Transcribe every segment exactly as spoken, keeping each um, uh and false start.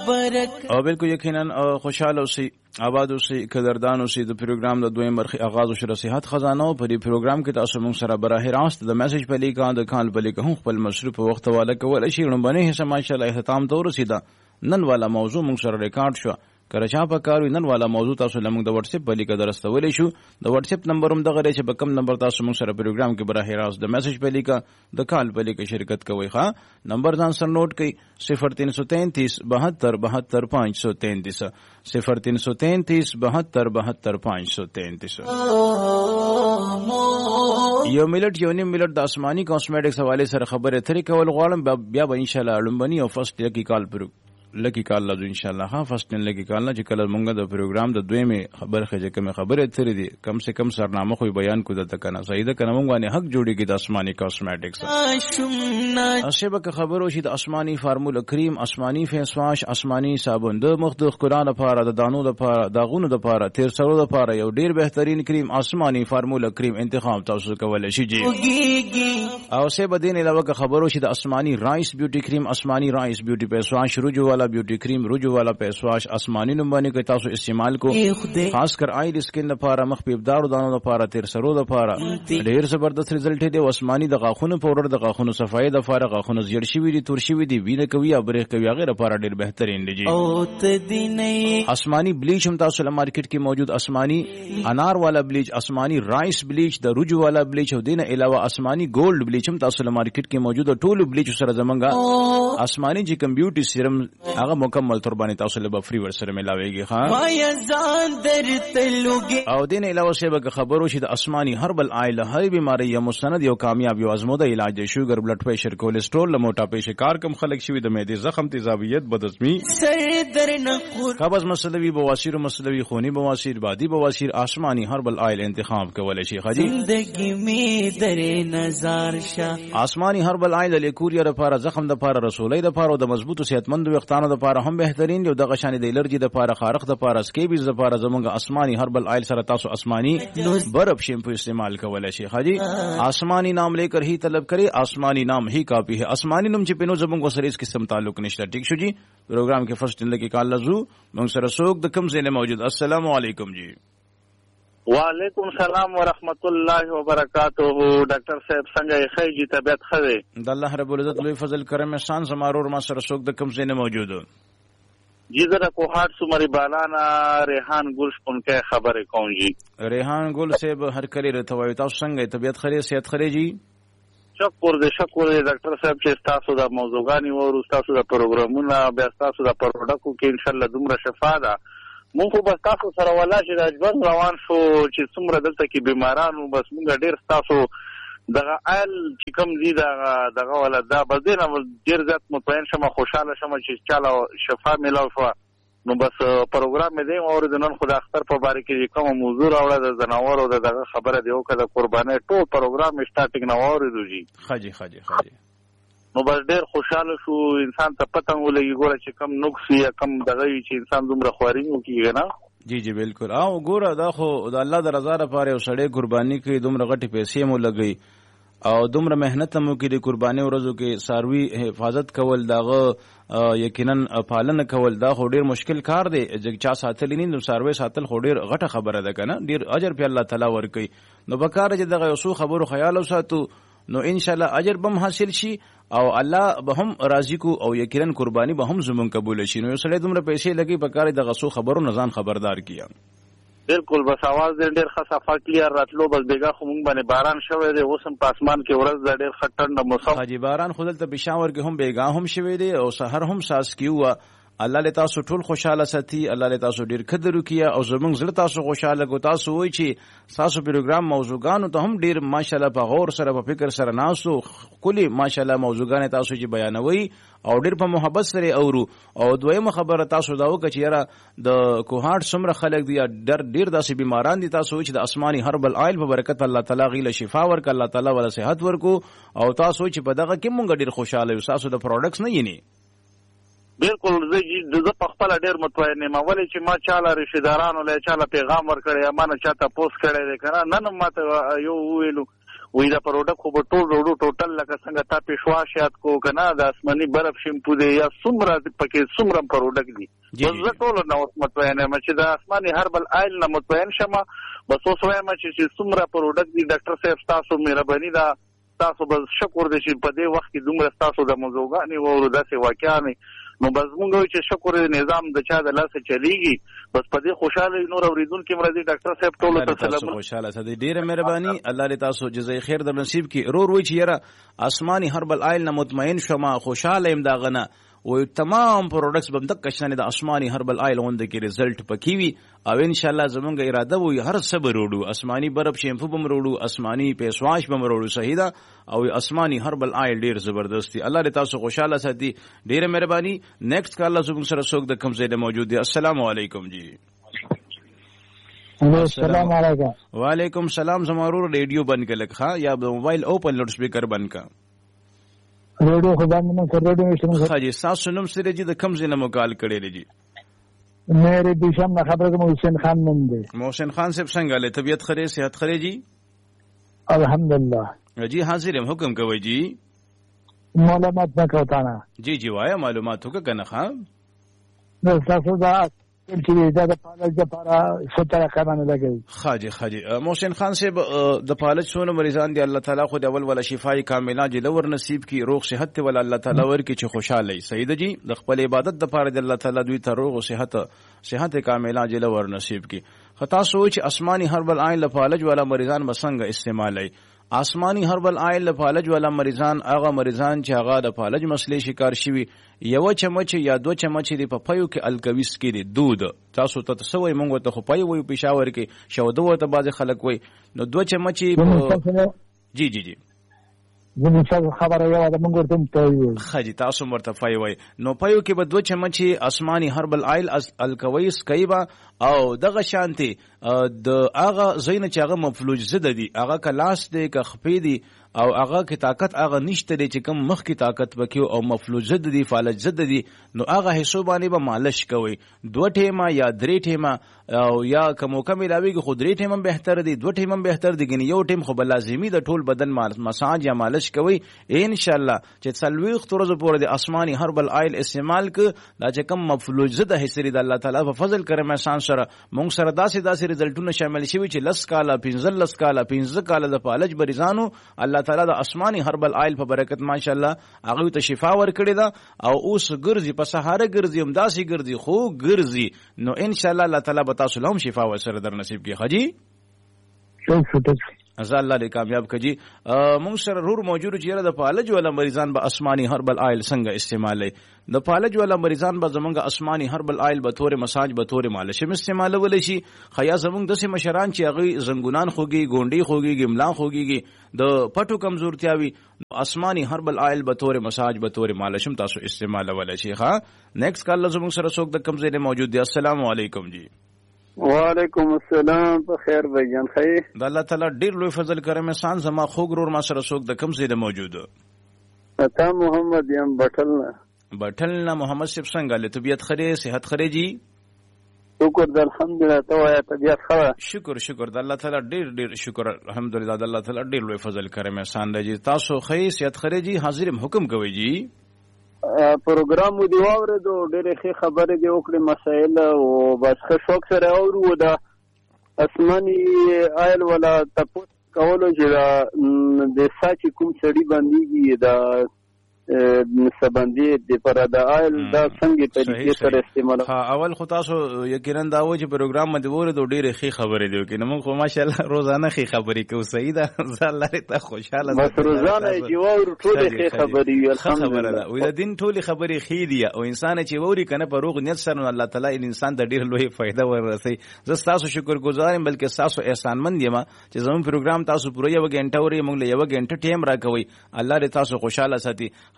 او بالکل یقینا خوشاله اوسئ آباد اوسئ قدردان اوسئ د پروګرام د دویم برخې آغاز وشو صحت خزانه په دې پروګرام کې تاسو موږ سره براه راست د میسج په لیکه د کال په لیکه هم خپل مصروف وخت والا کول شي لومبنه حصہ ماشاءالله اختتام ته ورسیده نن والا موضوع موږ سره ریکارډ شو کرچا په کارو نن والا موضوع تاسو لمغ د واتس اپ په لیکه درستولې شو د واتس اپ نمبر هم دغه چې په کم نمبر تاسو موږ سره پروګرام کې براه راست د میسج په لیکه د کال په لیکه شرکت کوي ښا نمبر ځان سره نوٹ کړئ صفر تین سو تینتیس بہتر بہتر پانچ سو تینتیس صفر تین سو تینتیس بہتر بہتر پانچ سو تینتیس یو ملت یو نیم ملت د آسماني کاسمیټکس حواله سره خبره اترې کول غواړم بیا به ان شاء الله لومبني او فرست یکی کال پر لکی کال لازم ان شاء الله ها فرست نن لکی کال نه چې کله مونږ د پروګرام د دویمه خبر خځه کوم خبره اترې دي کم سے کم سرنامه خو بیان کو د کنه صحیح ده کنه مونږ باندې حق جوړیږي د آسماني کاسمیټکس اشبه که خبرو شي د آسماني فارمولا کریم آسماني فیس واش آسماني صابون د مختلف قران لپاره د دانو لپاره داغونو لپاره تیر سرو لپاره یو ډیر بهترین کریم آسماني فارمولا کریم انتخاب تاسو کولای شئ جی او سه بدین علاوه که خبرو شي د آسماني رائس بیوټي کریم آسماني رائس بیوټي فیس واش رجوع والا بیوټي کریم رجوع والا فیس واش آسماني نمبر کې تاسو استعمال کو خاص کر آی سکن لپاره مخ په ابدار دانو لپاره تیر سرو لپاره ډیر زبردست رزلټ دی آسماني د غاخونو پاوډر د غاخونو صفای د لپاره غاخونو زیړ شوی دي تور شوی دي وینه کوي او بریخ کوي هغه لپاره ډیر بهترین دی جی آسماني بلیچ هم تاسو له مارکیټ کې موجود آسماني انار والا بلیچ آسماني رائس بلیچ د رجوع والا بلیچ او دینه علاوه آسماني ګولډ بلیچ هم تاسو له مارکیټ کې موجود ټول بلیچ سره زمونږه آسماني چې کمپیوټر سیرم هغه مکمل تور باندې تاسو له فری ور سره ملاويږي ها او دین علاوه څه به خبرو شي د آسماني هربل آیل هر بیماری یا مستند یو کامیاب یو ازموده علاج دی شوګر بلډ پریشر کولیسټرول لموټا پیش کار کم خلق شوی د معدې زخم تیزابیت بدزمی قبض مسلوی بواسیر مسلوی خونی بواسیر بادی بواسیر آسماني هربل آیل انتخاب کولای شي خجی زندگی می در نظر شه آسماني هربل آیل لیکوریا لپاره زخم د لپاره رسولای د لپاره د مضبوط صحتمند وختانو د لپاره هم بهترین یو دغه شان د الرجی د لپاره خارق د لپاره سکیبیز د لپاره زمونږ آسماني هربل آیل سره تاسو آسماني برف شیمپو استعمال کولای شي خجی آسماني نام لیکر ہی طلب کرے آسماني نام ہی کافی ہے آسماني نوم چې پینو زمونږ سره اس قسم تعلق نشته ٹھیک شو جی پروگرام کې فرست لګي کال لزو موږ سره سوق د کم زینه موجود السلام علیکم جی وعلیکم السلام ورحمت الله وبرکاتہ ډاکټر صاحب څنګه ښه جی طبیعت ښه ده د الله رب العزت لوی فضل کرم احسان زمارور ما سره سوق د کم زینه موجود جی زرا کوهات سمری بالانا ریحان گل شپون کې خبره کوم جی ریحان گل صاحب هر کلی رتوي تاسو څنګه طبیعت خري صحت خري جی شکر دې شکر دې ډاکټر صاحب چې تاسو د موضوعګانی او تاسو د پروګرامونو بیا تاسو د پروډکټو کې ان شاء الله دومره شفا ده مونږ خو بس تاسو سره ولا چې د ژوند روان شو چې څومره دلته کې بیمارانو بس مونږ ډیر تاسو دغه ال چې کوم دي دغه دغه ولا دا بس دې نه ډیر ځات مطمئن شمه خوشاله شمه چې چاله شفا ملاو شو نو بس پروګرام مې دی او د نن خدای اختر په باره کې کوم موضوع راوړه د زناور او دغه خبره دی او کله قرباني ټول پروګرام سٹارټینګ نو اوریدو جی خاجي خاجي خاجي نو بس ډیر خوشاله شو انسان ته پتنګ ولګي ګوره چې کم نقص یا کم دغه چې انسان دومره خوارینو کیږي نه جی جی بالکل او ګوره دا خو د الله د رضا لپاره یو سړی قرباني کوي دومره غټي پیسې مو لګي او دومره مهنت مو کې د قرباني ورځو کې ساروي حفاظت کول داغه یقینا پالنه کول دا خو ډیر مشکل کار دی چې چا ساتل نه نو ساروي ساتل خو ډیر غټه خبره ده کنه ډیر اجر په الله تعالی ورکي نو بکار چې دغه یو خبرو خیال وساتو نو ان شاء الله اجر بم حاصل شي او الله به هم راضي کو او یقینا قرباني به هم زمون قبول شي نو سړی دومره پیسې لګي بکار دغه سو خبرو نزان خبردار کیا بالکل بس आवाज دې ډېر ښه صفا کلیر راتلو بس بیګه خو مونږ باندې باران شوی دی اوس هم په اسمان کې ورځ د ډېر ښه ټنډه موسم حاجی باران خو دلته پېښور کې هم بیګه هم شوی دی او سحر هم ساس کیوه الله له تاسو ټول خوشاله ساتي الله له تاسو ډیر قدر وکیا او زمونږ زړه تاسو خوشاله کو تاسو وای چې تاسو پروګرام موضوعګانو ته هم ډیر ماشاءالله په غور سره په فکر سره ناسو کلی ماشاءالله موضوعګان تاسو چې بیانوي او ډیر په محبت سره اورو او دویمه خبره تاسو دا وکړه چې یاره د کوهاټ سمره خلک دی ډر ډیر داسې بیماران دي تاسو چې د آسماني هربل آیل په برکت الله تعالی غیله شفا ورک الله تعالی ولا صحت ورکو او تاسو چې په دغه کې مونږ ډیر خوشاله یو تاسو د پروډکټس نه یني بالکل زه زه په خپل ډیر متوجه یم ولې چې ما چاله رشدارانو له چاله پیغام ورکړی ما نه چاته پوسټ کړی دی کنه نن ماته یو ویلو وی دا پروډکټ خو به ټول وروړو ټوټل لکه څنګه تا پېښواش یاد کو که نه د آسماني برف شیمپو دی یا څومره پکې څومره پروډکټ دي بس زه ټولو نه اوس مطمئن یم چې د آسماني هربل آیل نه مطمئن شم بس اوس وایم چې څومره پروډکټ دي ډاکټر صاحب ستاسو مهرباني ده تاسو به شکر دی چې په دې وخت کې دومره ستاسو د موضوعګانې واورو داسې واقعانې نو بس مونږ وایو چې شکر نظام د چا د لاسه چلیږي بس په دې خوشحاله نور اورېدونکي هم راځي ډاکټر صاحب ټولو ته سلامونه خوشحاله سه ډېره مهرباني الله دې تاسو جزای خیر در نصیب کړي رور وایي چې یاره آسماني هربل آیل نه مطمئن شوم خوشحاله یم د هغه نه و تمام پروډکټس به دک کشنه د آسماني هربل آیل غونډه کې رزلټ پکې وي او ان شاء الله زمونږ اراده وي هر څه به وروړو آسماني برف شیمپو به وروړو آسماني فیس واش به وروړو صحیح ده او آسماني هربل آیل ډیر زبردستی الله دې تاسو خوشاله ساتي ډیره مهرباني نیکسٹ کال زموږ سره څوک د کوم ځای د موجود دي السلام علیکم جی السلام علیکم وعلیکم السلام زمارور ریډیو بند کړه ښا یا موبایل اوپن لاؤډ سپیکر بند کا ریډیو خو باندې نو کړ ریډیو نشم خاجي تاسو نوم سره جی د کوم ځای نه مکال کړی جی میرے دیشم نه خبره کوم حسین خان نوم دی محسن خان صاحب څنګه له طبیعت خره صحت خره جی الحمدلله جی حاضر هم حکم کوي جی معلومات نه کوتانا جی جی وایا معلومات وکړه کنه ښا نو تاسو دا چې دا د پالج لپاره ستاره قانون لګي خاجي خاجي محسن خان صاحب د پالج سونه مریضان دی الله تعالی خو د اول ولا شفای کامله جلور نصیب کی روغ صحت ول الله تعالی ور کی چې خوشاله سید جی د خپل عبادت د پاره د الله تعالی دوی ته روغ صحت صحت کامله جلور نصیب کی خطا سوچ آسمانی هربل آیل پالج والا مریضان مسنګ استعمالي آسمانی هربل آیل فالج والا مریضان هغه مریضان چې هغه د فالج مسلې شکار شوي یو چمچ یا دو چمچ دی په پيو کې الکويس کې دی دود تاسو ته تسوي مونږ ته خو پي وي پېښور کې شودو ته باز خلک وي نو دو چمچ جی جی جی زموږ څه خبره یو د مونږ ورته پي خجی تاسو مرته پي وي نو پيو کې به دو چمچ آسمانی هربل آیل الکويس کایبا او دغه شانتي د هغه زین چې هغه مفلوج زده دي هغه کلاس دی که خپې دي او هغه کې طاقت هغه نشته دی چې کوم مخ کې طاقت وکيو او مفلوج زده دي فالج زده دي نو هغه حساب باندې به مالش کوي دوه ټیمه یا درې ټیمه او یا کوم کوم علاوه خو درې ټیمه بهتر دي دوه ټیمه بهتر دي ګنې یو ټیم خو بل لازمي د ټول بدن مساج یا مالش کوي ان شاء الله چې څلوي خطرز پورې د آسماني هربل آیل استعمال ک دا چې کوم مفلوج زده حسري د الله تعالی په فضل کرم احسان سره مونږ سره داسې داسې رزلټونه شامل شوي چې لس کاله پنځه لس کاله پنځه کاله د فالج مریضانو الله تعالی د آسماني هربل آیل په برکت ماشاءالله هغه ته شفا ور کړی دا او اوس ګرځي په سهاره ګرځي هم داسې ګرځي خو ګرځي نو ان شاء الله الله تعالی به تاسو لهم شفا ور سره در نصیب کړي حجي ازا الله دې کامیاب کړي مونږ سره رور موجود چې د فالج ولا مریضان به آسماني هربل آیل څنګه استعمالي د فالج ولا مریضان به زمونږ آسماني هربل آیل به تور مساج به تور مالش استعمالول شي خیا زمونږ د سه مشران چې هغه زنګونان خوږي ګونډي خوږي ګملا خوږي د پټو کمزورتیاوي آسماني هربل آیل به تور مساج به تور مالشم تاسو استعمالول شي ها نیکسٹ کال زمونږ سره څوک د کم ځای موجود دی السلام علیکم جی وعلیکم السلام په خیر بھجان خیر د الله تعالی ډیر لوی فضل کرم احسان زما خوګ رور ما سره څوک د کم ځای موجود اتا محمد یم بټل نه بټل نه محمد صاحب څنګه له طبیعت خره صحت خره جی شکر د الحمدلله ته وایا طبیعت خره شکر شکر د الله تعالی ډیر ډیر شکر الحمدلله د الله تعالی ډیر لوی فضل کرم احسان دی تاسو خې صحت خره جی حاضر حکم کوي جی پروګرام مو دی واورېدو ډېرې ښې خبرې دې وکړې مسایل او بس ښه شوق سره اورو د آسماني آیل والا تپوس کولو چې د سا چې کوم سړي بندېږي د سبندې د پر د آیل دا څنګه طریقې سره استعمال ها اول خو تاسو یقینا دا و چې پروګرام مده وره ډېرې ښې خبرې دی کې نو موږ خو ماشاءالله روزانه ښې خبرې کوو صحیح ده زه ته خوشاله بس روزانه چې وورو ټولې ښې خبرې وي الحمدلله وي د دین ټولې خبرې ښې دي او انسان چې ووري کنه په روغ نیت سره الله تعالی انسان د ډېر لوی فائدہ ورسي زه تاسو شکر گزار یم بلکې تاسو احسانمند یم چې زموږ پروګرام تاسو پوره یو غنټه ورې موږ له یو غنټه ټیم راکوي الله دې تاسو خوشاله ساتي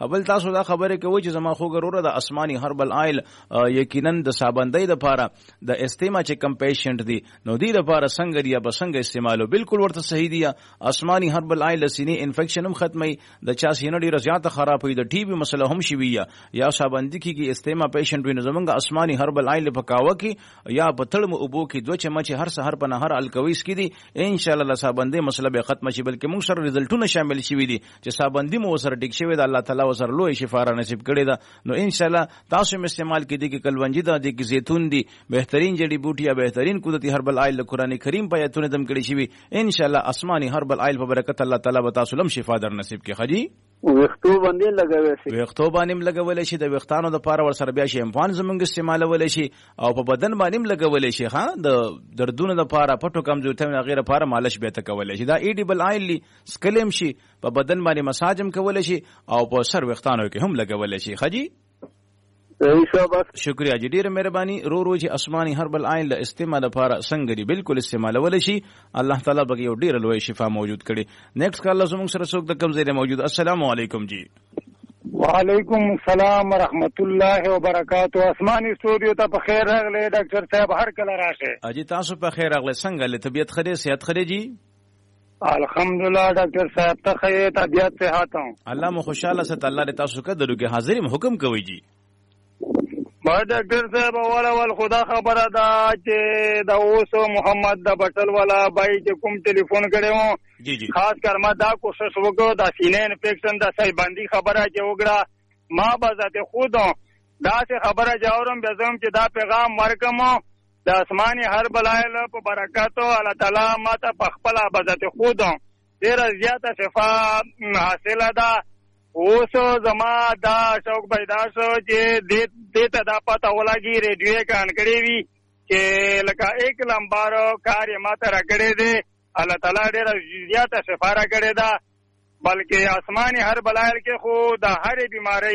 بل تاسو دا خبره کوي چې زما خو ګروره د اسماني هربل آیل یقینا د صابندۍ د لپاره د استیما چې کم پیشنټ دي نو دی د لپاره څنګه دی به څنګه استعمالو بالکل ورته صحیح دی. اسماني هربل آیل سینې انفیکشن هم ختمي د چا سینې ډیره زیاته خراب وي د ټي بي مسله هم شي وي یا صابندۍ کې استیما پیشنټ وي نو زمونږ اسماني هربل آیل په کاوه کې یا په تړم اوبو کې دوه چمچ هر سحر په نهر الکويس کې دي ان شاء الله صابندۍ مسله به ختم شي بلکې موږ سره رزلټونه شامل شي دي چې صابندۍ مو سره ټیک شوی د الله تعالی وسره لوی شفا را نصیب کړي دا نو ان شاء الله تاسو هم استعمال کې دي کې کلونجي دا دي کې زيتون دي بهترین جڑی بوټي بهترین قدرتي هربل آیل قرآن کریم په ایتونه دم کړي شي ان شاء الله اسماني هربل آیل په برکت الله تعالی به تاسو لم شفا در نصیب کړي. خجی وختو باندې لګوي شي وختو باندې لګول شي د وختانو د پاره ور سره بیا شي امپان زمونږ استعمالول شي او په بدن باندې لګول شي ها د دردونو د پاره پټو کمزورتیا غیره پاره مالش به تکول شي دا ایډیبل آیل سکلم شي په بدن باندې مساج هم کول شي او په سر وختانو کې هم لګول شي. خجی شکریہ جی ډیره مهرباني رو رو چې اسماني هربل آیل د استعمال لپاره څنګه دی بالکل استعمالول شي الله تعالی به یو ډیره لوی شفا موجود کړي. نیکسٹ کال زموږ سره څوک د کوم ځای موجود. السلام علیکم جی. وعلیکم السلام ورحمت الله وبرکاتہ. اسماني استودیو ته په خیر راغلی ډاکټر صاحب هر کله راشه. اجي تاسو په خیر راغلی څنګه له طبيعت خره صحت خره جی. الحمدلله ډاکټر صاحب ته خیر طبيعت صحت الله مو خوشاله ست الله دې تاسو کې درو حاضر حکم کوي جی. با ډاکټر صاحب والا ول خدا خبره دا چې د اوس محمد د بټل والا بای چې کوم ټلیفون کړو جی جی خاص کر ما دا کوشش وکړو د سینې انفیکشن د صحیبندی خبره چې وګړه ما بذات خود دا څه خبره جوړم به زم چې دا پیغام ورکم د اسماني هربل آیل په برکاتو الله تعالی ما ته په خپل بذات خود ډیر زیاته شفا حاصله ده. اوس زما دا شوق پیدا شو چې دې ته دا پته ولګي ریډیو یې کان کړی وي چې لکه ایک لمبار کار یې ماته راکړی دی الله تعالی ډېره زیاته شفا راکړې ده بلکې اسماني هربل آیل کې خو د هرې بیمارۍ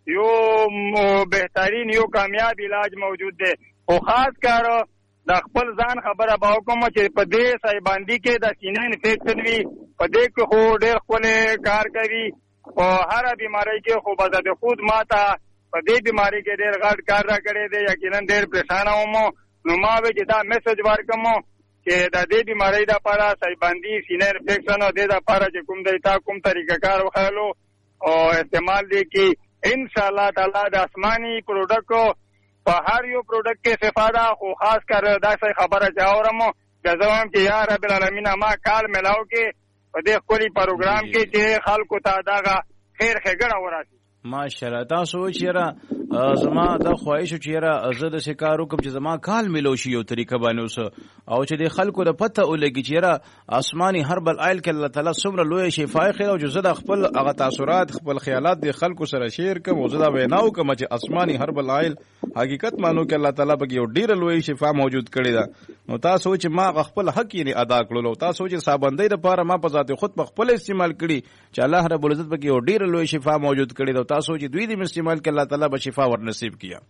یو بهترین یو کامیاب علاج موجود دی. او خاص کار د خپل ځان خبره به وکړم چې په دې صحیبندي کې د سینې انفیکشن وي په دې کې خو ډېر ښکلی کار کوي او هر بیماری کې خو بذات خود ما ته په دې بیماری کې ډېر غټ کار را کړی دی یقینا ډېر پریشانه وم نو ما وی چې دا میسج ورکړم چې د دې بیماری لپاره صحیبندي سینې انفیکشن او دې لپاره چې کوم دی تا کوم طریقه کار وخایلو او استعمال دی کې ان شاء الله تعالی د اسماني پروډکټ په هر یو پروډکټ کې استفاده خو خاص کر دا څه خبره چاورم غواړم چې یا رب العالمین ما کال ملاو کې په دې خولي پروګرام کې چې خلکو ته دا خیر خګړه وراسي. ماشاءالله تاسو چې را زما د خواهش چې را زه د شکارو کوم چې زما کال ملو شي یو طریقه باندې اوس او چې د خلکو د پته ولګي چې را اسماني هربل آیل کې الله تعالی څومره لوی شفای خیر او زه د خپل هغه تاثیرات خپل خیالات د خلکو سره شیر کوم او زه دا ویناو کوم چې اسماني هربل آیل حقیقت مانو کې الله تعالی به یو ډیر لوی شفا موجود کړی دا. نو تاسو چې ما خپل حق یې ادا کړلو تاسو چې صابندۍ لپاره ما په ذات خود په خپل استعمال کړي چې الله رب العزت به یو ډیر لوی شفا موجود کړی دا تاسو چې دوی دې استعمال کې الله تعالی به شفا ور نصیب کیا.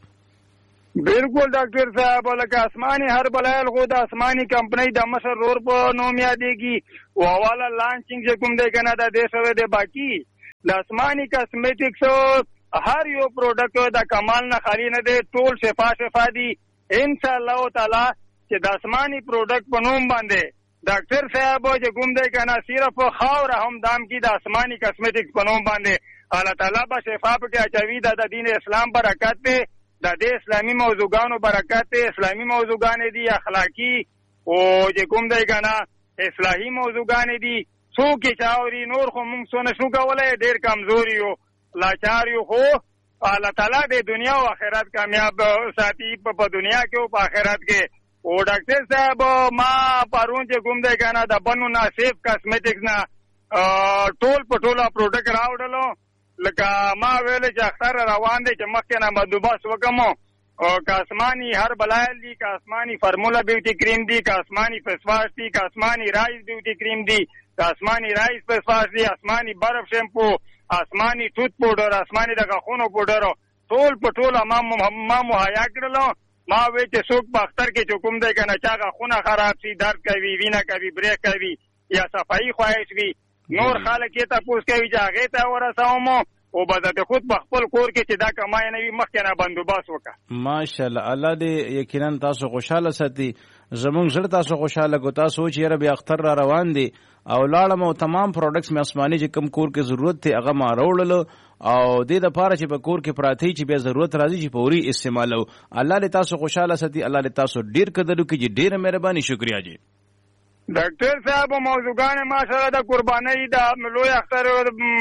بالکل ډاکټر صاحب لکه اسماني هربل آیل خو د اسماني کمپنۍ د مشر رور په نوم یادېږي او حواله لانچینګ چې کوم دی کنه د دې سره دی باقی د اسماني کاسمیټکس هر یو پروډکټ د کمال نه خالی نه دی ټول شفا شفا دي ان شاء الله تعالی چې د اسماني پروډکټ په نوم باندې ډاکټر صاحب چې کوم دی کنه صرف خاور هم دام کې د اسماني کاسمیټکس په نوم باندې الله تعالی به شفا پکې اچوي د دین اسلام برکت دی د دې اسلامي موضوعګانو برکت دی اسلامي موضوعګان دي اخلاقی او چې کوم دی کنه اصلاحي موضوعګان دي څوک چې چاوري نور خو موږ څونه شو کولای ډېر کمزوري یو لاچار یو خو الله تعالی د دنیا او آخرت کامیاب ساتي په دنیا کې او په آخرت کې. او ډاکټر صاحب ما پرون چې کوم دی کنه د بنو ناصف کاسمیټکس نه ټول په ټوله پروډکټ راوړلو لکه ما ویل چې اختر روان دی چې مخکې نه بندوبست وکړم او کاسمانی هربل آیل دی کاسمانی فرمولا بیوټي کریم دی کاسمانی فیس واش دی کاسمانی رائس بیوټي کریم دی کاسمانی رائس فیس واش دی آسمانی برف شیمپو آسمانی ټوت پاوډر آسمانی د غاښونو پاوډر ټول په ټوله ما ما مهیا کړلو. ما وی چې څوک په اختر کې چې کوم دی کنه چا غاښونه خراب شي درد کوي وینه کوي بریک کوي یا صفایي خواهش وي نور خلک یې تاسو کوي چې هغه ته ورسوم او به خود په خپل کور کې چې دا کمای نه وي مخکې نه بندوباست وکړه. ماشاءالله الله دې یقینا تاسو خوشاله ساتي. زمونږ زړه تاسو خوشاله کو. تاسو چې یاره بیا اختر را روان دي او لاړم او تمام پروډکټس مې آسماني چې کم کور کې ضرورت ته هغه ما راوړل او دې د پاره چې په کور کې پراتی چې بیا ضرورت راځي چې پوری استعمالو. الله دې تاسو خوشاله ساتي. الله دې تاسو ډیر قدر وکړي. ډیر مهرباني. شکریا جی. ډاکټر صاحب موضوعګان ماشاءالله د قربانۍ د لوی اختر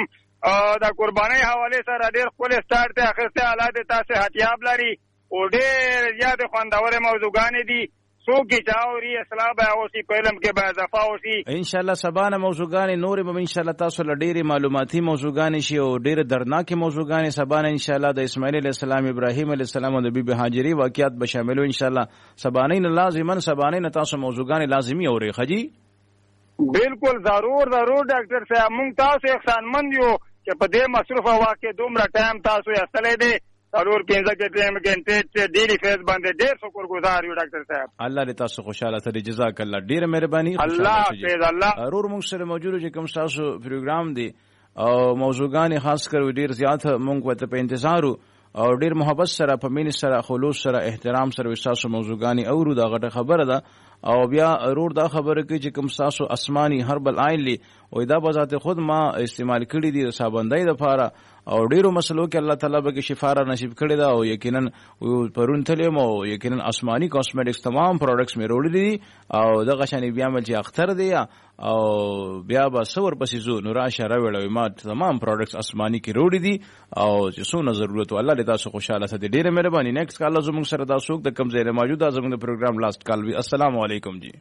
د قربانۍ حواله سره ډیر خپل سٹارټ ته اخرته الله دې تاسو حتیاب لري او ډیر زیات خوندور موضوعګان دي. څوک چې چاوري اصلاح به اوسي پهلم کې به اضافه اوسي ان شاء الله. سبانه موضوعګان نور به ان شاء الله تاسو له ډېری معلوماتي موضوعګان شي او ډېر دردناک موضوعګان سبانه ان شاء الله د اسماعیل علیه السلام ابراهیم علیه السلام او د بیبي هاجری واقعیات به شاملو ان شاء الله. سبانه نه لازمن سبانه نه تاسو موضوعګان لازمي اوري خجی. بالکل ضرور ضرور ډاکټر صاحب مونږ تاسو احسانمند یو چې په دې مصروفه واقع دومره ټایم تاسو یې استلې دي. ضرور پنځه کې غنټه ډیلی فیس باندې ډیر شکر گزار یو ډاکټر صاحب. الله دې تاسو خوشاله سره جزاک الله. ډیر مهرباني. الله حافظ. الله ضرور موږ سره موجود چې کوم تاسو پروګرام دی او موضوعګان خاص کر ډیر زیات موږ وته په انتظار او ډیر محبت سره په مين سره خلوص سره احترام سره تاسو موضوعګان اورو دا غټه خبره ده او بیا ضرور دا خبره کوي چې کوم تاسو آسماني هربل عین لی او دا بذات خود ما استعمال کړی دي صابندای د لپاره او ډیرو مسلو کې الله تعالی به شفا را نصیب کړی دا او یقینا پرون تلم او یقینا آسماني کاسمیټکس تمام پروډکټس مې وروړي دي او دغه شانی بیا مل چې اختر دی او بیا به سور پسې زو نور اشاره ویلو ما تمام پروډکټس آسماني کې وروړي دي او چې څونه ضرورت الله دې تاسو خوشاله ساتي. ډیره مهرباني. نیکسټ کال زموږ سره دا څوک د کم ځای له موجوده زموږ د پروګرام لاست کال وی. السلام علیکم جی.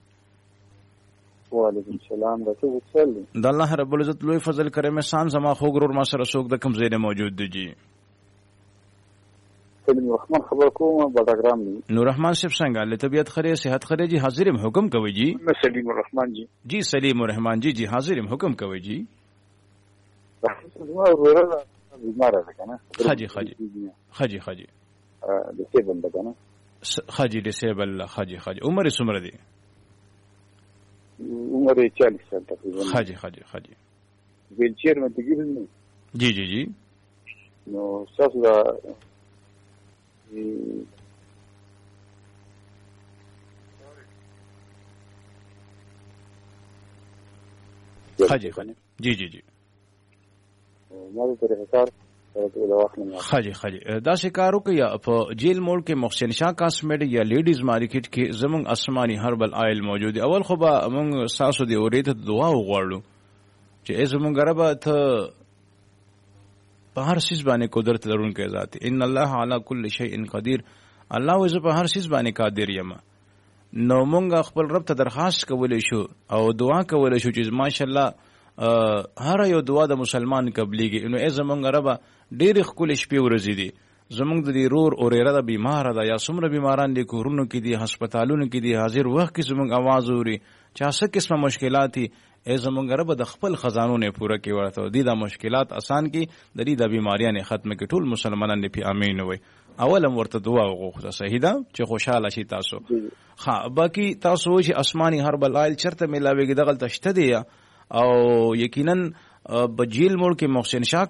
وعلیکم السلام. رسول الله د الله رب العزت لوی فضل کرم احسان زما خو ګرور ما سره څوک د کم ځای له موجود دی جی. سلیم الرحمن خبر کوم بټاګرام دی. نور رحمان صاحب څنګه له طبيعت خره صحت خره جی. حاضر حکم کوي جی. میں سلیم الرحمن جی. جی سلیم الرحمن جی. جی حاضر حکم کوي جی. بیمار ہے کنه. خاجی خاجی خاجی خاجی ډیسیبل ده کنه. خاجی ډیسیبل خاجی خاجی عمر څومره دی؟ عمر چالیس سال تقریبا. خاجی خاجی خاجی ویلچیر میں تقریبا نہیں. جی جی جی. نو تاسو دا خاجی خاجی جی جی جی. ما ته رهکار خاجی خاجی دا شکارو کې په جیل موړ کې محسن شاه کاسمیټک یا لیډیز مارکیټ کې زمونږ آسماني هربل آیل موجود دی. اول خو به موږ ساسو دی اورېته دعا وغواړو چې زمونږ رب ته په هر شي باندې قدرت لرونکی ذات. ان الله علی کل شیء قدیر. الله وز په هر شي باندې قادر یم. نو موږ خپل رب ته درخواست کولای شو او دعا کولای شو چې ماشاءالله هر یو دعا د مسلمان قبليږي. نو ای زمونږ رب ډېر خپل شپې ورځې دي. زمونږ د رور اورېره د بیمار ده یا څومره بیماران دي کورونو کې دي هسپتالونو کې دي حاضر وخت کې زمونږ आवाज اوري چا څه قسمه مشکلات دي ای زمونږ رب د خپل خزانو نه پوره کوي ورته دي د مشکلات آسان کی د دې د بیماریاں ختم کې ټول مسلمانان دې په امين وي. اولم ورته دعا وغوښته صحیح ده چې خوشاله شي تاسو. ها باقي تاسو چې آسماني هربل آیل چرته ملاويږي دغه تشته دی او یقینا بجیل موړ کې محسن شاه